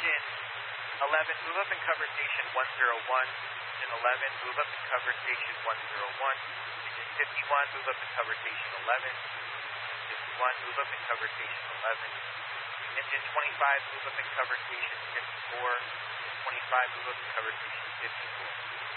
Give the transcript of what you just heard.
Engine 11, move up and cover station 101. Engine 11, move up and cover station 101. Engine 51, move up and cover station 11. 51, move up and cover station 11. Engine 25, move up and cover station 54. 25, move up and cover station 54.